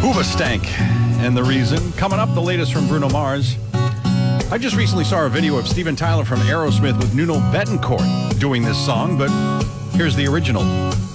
Hoobastank and The Reason. Coming up, the latest from Bruno Mars. I just recently saw a video of Steven Tyler from Aerosmith with Nuno Bettencourt doing this song, but here's the original.